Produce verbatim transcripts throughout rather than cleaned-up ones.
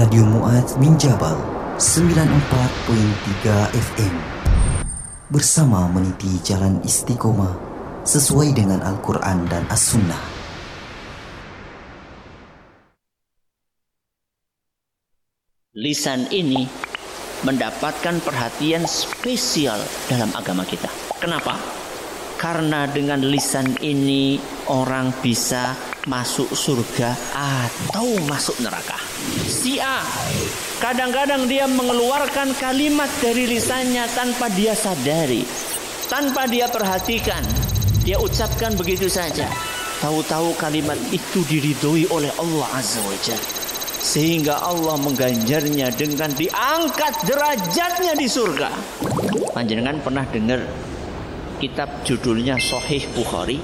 Radio Mu'adz min Jabal sembilan puluh empat koma tiga F M bersama meniti jalan istiqomah sesuai dengan Al-Quran dan As-Sunnah. Lisan ini mendapatkan perhatian spesial dalam agama kita. Kenapa? Karena dengan lisan ini orang bisa masuk surga atau masuk neraka. Si A kadang-kadang dia mengeluarkan kalimat dari lisannya tanpa dia sadari, tanpa dia perhatikan, dia ucapkan begitu saja. Tahu-tahu kalimat itu diridhoi oleh Allah Azza wa Jalla, sehingga Allah mengganjarnya dengan diangkat derajatnya di surga. Panjenengan pernah dengar kitab judulnya Sahih Bukhari?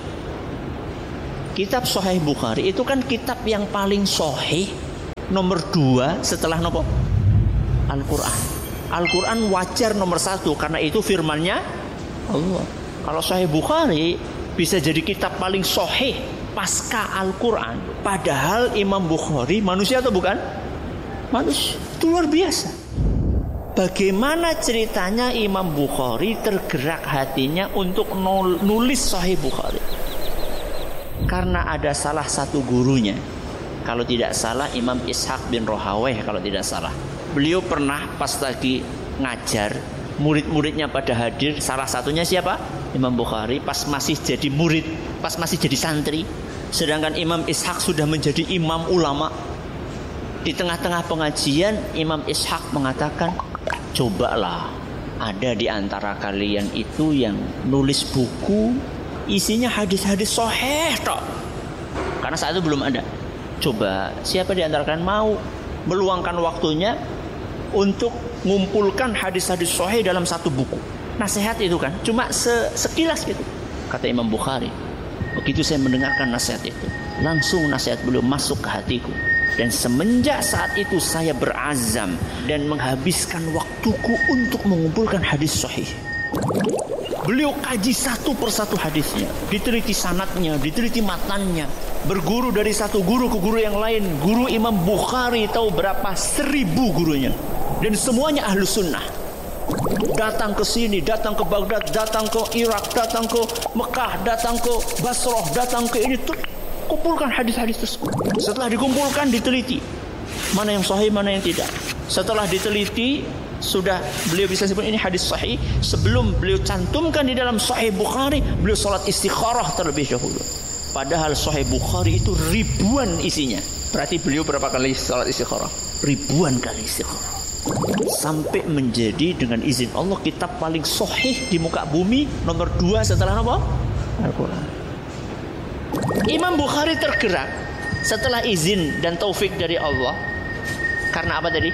Kitab Sahih Bukhari itu kan kitab yang paling sahih, nomor dua setelah nopo? Al-Quran. Al-Quran wajar nomor satu karena itu firmannya Allah. Kalau Sahih Bukhari bisa jadi kitab paling sahih pasca Al-Quran. Padahal Imam Bukhari manusia atau bukan? Manusia. Itu luar biasa. Bagaimana ceritanya Imam Bukhari tergerak hatinya untuk nulis Sahih Bukhari? Karena ada salah satu gurunya, kalau tidak salah Imam Ishaq bin Rahawayh, kalau tidak salah. Beliau pernah pas lagi ngajar, murid-muridnya pada hadir. Salah satunya siapa? Imam Bukhari pas masih jadi murid, pas masih jadi santri. Sedangkan Imam Ishaq sudah menjadi imam ulama. Di tengah-tengah pengajian Imam Ishaq mengatakan, cobalah ada di antara kalian itu yang nulis buku isinya hadis-hadis sahih tok. Karena saat itu belum ada. Coba siapa di antara kalian mau meluangkan waktunya untuk mengumpulkan hadis-hadis sahih dalam satu buku. Nasihat itu kan cuma sekilas gitu. Kata Imam Bukhari, begitu saya mendengarkan nasihat itu, langsung nasihat beliau masuk ke hatiku. Dan semenjak saat itu saya berazam dan menghabiskan waktuku untuk mengumpulkan hadis sahih. Beliau kaji satu persatu hadisnya, diteliti sanadnya, diteliti matannya, berguru dari satu guru ke guru yang lain. Guru Imam Bukhari tahu berapa seribu gurunya, dan semuanya ahlu sunnah. Datang ke sini, datang ke Baghdad, datang ke Irak, datang ke Mekah, datang ke Basrah, datang ke ini tuh, kumpulkan hadis-hadis tersebut. Setelah dikumpulkan, diteliti mana yang sahih, mana yang tidak. Setelah diteliti, sudah beliau bisa sebut ini hadis sahih. Sebelum beliau cantumkan di dalam Sahih Bukhari, beliau salat istikharah terlebih dahulu. Padahal Sahih Bukhari itu ribuan isinya. Berarti beliau berapa kali salat istikharah? Ribuan kali istikharah. Sampai menjadi dengan izin Allah kitab paling sahih di muka bumi, nomor dua setelah apa? Al-Quran. Imam Bukhari tergerak setelah izin dan taufik dari Allah. Karena apa tadi?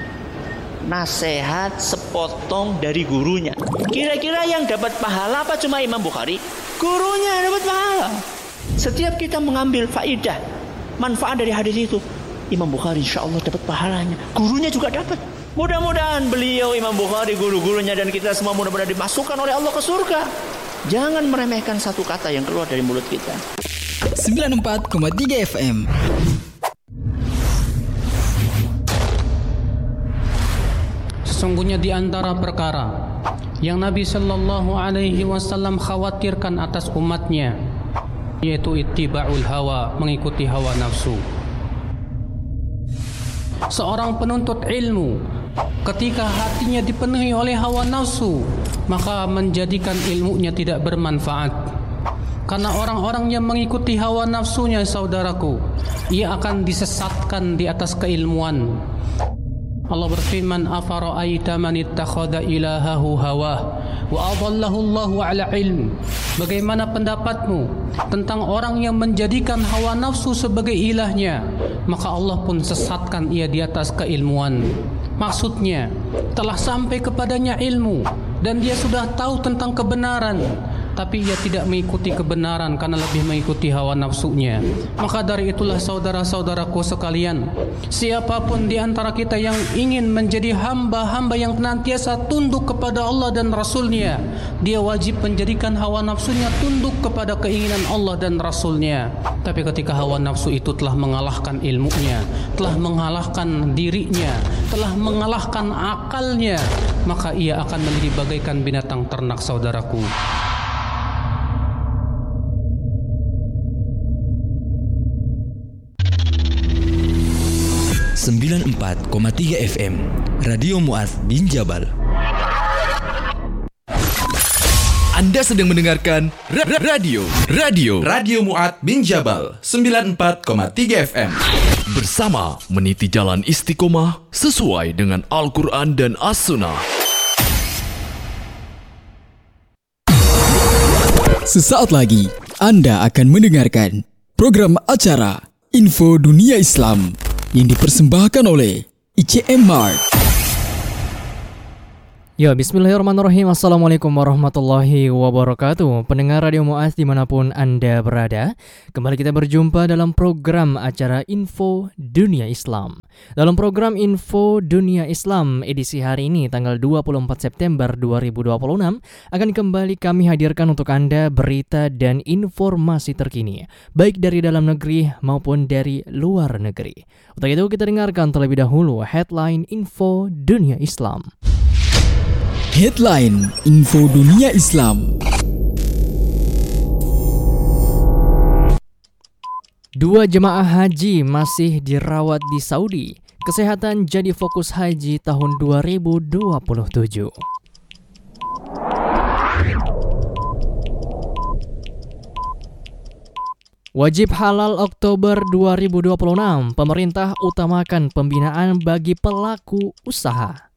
Nasihat sepotong dari gurunya. Kira-kira yang dapat pahala apa cuma Imam Bukhari? Gurunya dapat pahala. Setiap kita mengambil faidah, manfaat dari hadis itu, Imam Bukhari insya Allah dapat pahalanya. Gurunya juga dapat. Mudah-mudahan beliau Imam Bukhari, guru-gurunya dan kita semua mudah-mudahan dimasukkan oleh Allah ke surga. Jangan meremehkan satu kata yang keluar dari mulut kita. sembilan puluh empat koma tiga F M. Sesungguhnya di antara perkara yang Nabi Sallallahu Alaihi Wasallam khawatirkan atas umatnya, yaitu ittiba'ul hawa, mengikuti hawa nafsu. Seorang penuntut ilmu ketika hatinya dipenuhi oleh hawa nafsu, maka menjadikan ilmunya tidak bermanfaat. Karena orang-orang yang mengikuti hawa nafsunya, saudaraku, ia akan disesatkan di atas keilmuan. Allah berfirman, afara'aita man ittakhadha ilahahu hawah wa adallahu Allahu ala ilm. Bagaimana pendapatmu tentang orang yang menjadikan hawa nafsu sebagai ilahnya, maka Allah pun sesatkan ia di atas keilmuan. Maksudnya telah sampai kepadanya ilmu dan dia sudah tahu tentang kebenaran, tapi ia tidak mengikuti kebenaran karena lebih mengikuti hawa nafsunya. Maka dari itulah saudara-saudaraku sekalian, siapapun di antara kita yang ingin menjadi hamba-hamba yang senantiasa tunduk kepada Allah dan Rasulnya, dia wajib menjadikan hawa nafsunya tunduk kepada keinginan Allah dan Rasulnya. Tapi ketika hawa nafsu itu telah mengalahkan ilmunya, telah mengalahkan dirinya, telah mengalahkan akalnya, maka ia akan menjadi bagaikan binatang ternak, saudaraku. sembilan puluh empat koma tiga F M Radio Mu'adz bin Jabal. Anda sedang mendengarkan ra- ra- radio Radio Radio Mu'adz bin Jabal sembilan puluh empat koma tiga F M. Bersama meniti jalan istiqomah sesuai dengan Al-Quran dan As-Sunnah. Sesaat lagi Anda akan mendengarkan program acara Info Dunia Islam yang dipersembahkan oleh I C M Mart. Ya, bismillahirrahmanirrahim. Assalamualaikum warahmatullahi wabarakatuh. Pendengar Radio Mu'adz dimanapun Anda berada, kembali kita berjumpa dalam program acara Info Dunia Islam. Dalam program Info Dunia Islam edisi hari ini tanggal dua puluh empat September dua ribu dua puluh enam akan kembali kami hadirkan untuk Anda berita dan informasi terkini, baik dari dalam negeri maupun dari luar negeri. Untuk itu kita dengarkan terlebih dahulu headline Info Dunia Islam. Headline Info Dunia Islam. Dua jemaah haji masih dirawat di Saudi. Kesehatan jadi fokus haji tahun dua ribu dua puluh tujuh. Wajib halal Oktober dua ribu dua puluh enam. Pemerintah utamakan pembinaan bagi pelaku usaha.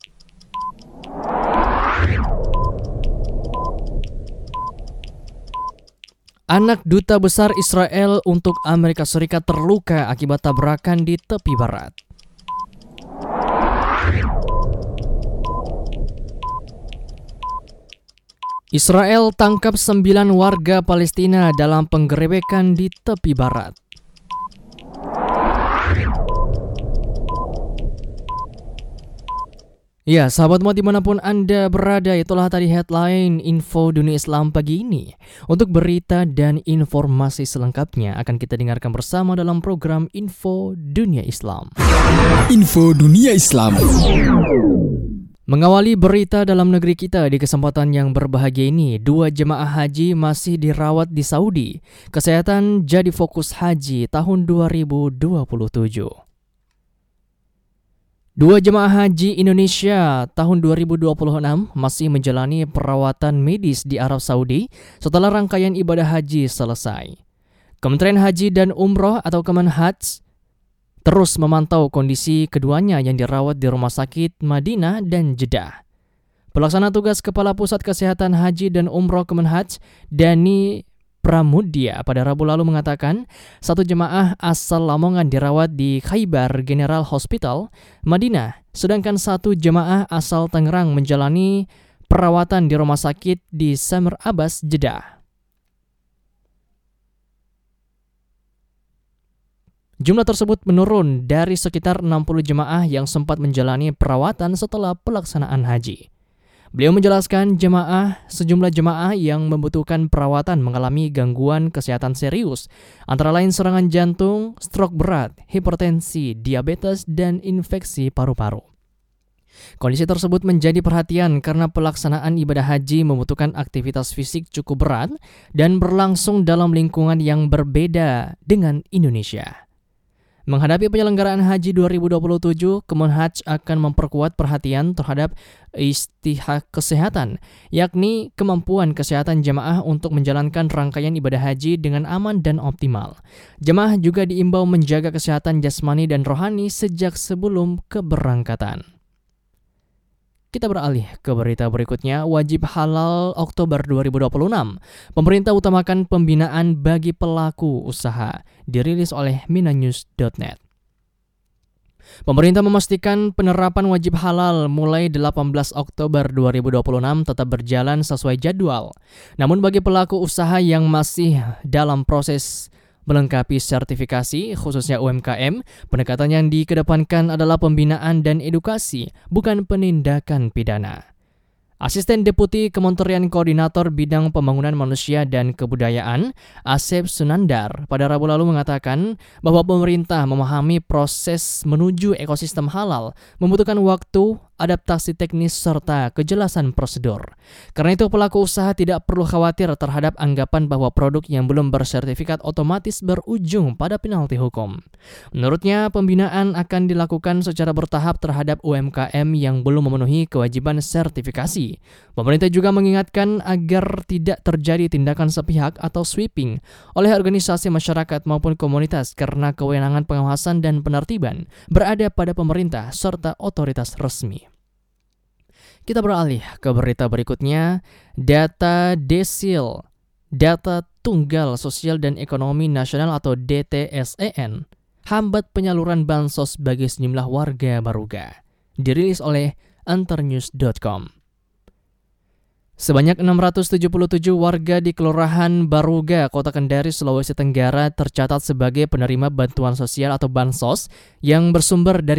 Anak duta besar Israel untuk Amerika Serikat terluka akibat tabrakan di tepi barat. Israel tangkap sembilan warga Palestina dalam penggerebekan di tepi barat. Ya, sahabat Mu'adz dimanapun Anda berada, itulah tadi headline Info Dunia Islam pagi ini. Untuk berita dan informasi selengkapnya akan kita dengarkan bersama dalam program Info Dunia Islam. Info Dunia Islam. Mengawali berita dalam negeri kita di kesempatan yang berbahagia ini, dua jemaah haji masih dirawat di Saudi. Kesehatan jadi fokus haji tahun dua ribu dua puluh tujuh. Dua jemaah haji Indonesia tahun dua ribu dua puluh enam masih menjalani perawatan medis di Arab Saudi setelah rangkaian ibadah haji selesai. Kementerian Haji dan Umroh atau Kemenhaj terus memantau kondisi keduanya yang dirawat di Rumah Sakit Madinah dan Jeddah. Pelaksana tugas Kepala Pusat Kesehatan Haji dan Umroh Kemenhaj, Dani Pramudia, pada Rabu lalu mengatakan satu jemaah asal Lamongan dirawat di Khaybar General Hospital, Madinah, sedangkan satu jemaah asal Tangerang menjalani perawatan di rumah sakit di Samir Abbas, Jeddah. Jumlah tersebut menurun dari sekitar enam puluh jemaah yang sempat menjalani perawatan setelah pelaksanaan haji. Beliau menjelaskan jemaah sejumlah jemaah yang membutuhkan perawatan mengalami gangguan kesehatan serius, antara lain serangan jantung, stroke berat, hipertensi, diabetes, dan infeksi paru-paru. Kondisi tersebut menjadi perhatian karena pelaksanaan ibadah haji membutuhkan aktivitas fisik cukup berat dan berlangsung dalam lingkungan yang berbeda dengan Indonesia. Menghadapi penyelenggaraan haji dua ribu dua puluh tujuh, Kemenhaj akan memperkuat perhatian terhadap istihak kesehatan, yakni kemampuan kesehatan jemaah untuk menjalankan rangkaian ibadah haji dengan aman dan optimal. Jemaah juga diimbau menjaga kesehatan jasmani dan rohani sejak sebelum keberangkatan. Kita beralih ke berita berikutnya. Wajib halal Oktober dua ribu dua puluh enam. Pemerintah utamakan pembinaan bagi pelaku usaha. Dirilis oleh minanews dot net. Pemerintah memastikan penerapan wajib halal mulai delapan belas Oktober dua ribu dua puluh enam tetap berjalan sesuai jadwal. Namun bagi pelaku usaha yang masih dalam proses melengkapi sertifikasi, khususnya U M K M, pendekatan yang dikedepankan adalah pembinaan dan edukasi, bukan penindakan pidana. Asisten Deputi Kementerian Koordinator Bidang Pembangunan Manusia dan Kebudayaan, Asep Sunandar, pada Rabu lalu mengatakan bahwa pemerintah memahami proses menuju ekosistem halal membutuhkan waktu, adaptasi teknis, serta kejelasan prosedur. Karena itu pelaku usaha tidak perlu khawatir terhadap anggapan bahwa produk yang belum bersertifikat otomatis berujung pada penalti hukum. Menurutnya, pembinaan akan dilakukan secara bertahap terhadap U M K M yang belum memenuhi kewajiban sertifikasi. Pemerintah juga mengingatkan agar tidak terjadi tindakan sepihak atau sweeping oleh organisasi masyarakat maupun komunitas karena kewenangan pengawasan dan penertiban berada pada pemerintah serta otoritas resmi. Kita beralih ke berita berikutnya. Data Desil, Data Tunggal Sosial dan Ekonomi Nasional atau D T S E N, hambat penyaluran bansos bagi sejumlah warga Baruga. Dirilis oleh antarnews dot com. Sebanyak enam ratus tujuh puluh tujuh warga di Kelurahan Baruga, Kota Kendari, Sulawesi Tenggara tercatat sebagai penerima bantuan sosial atau bansos yang bersumber dari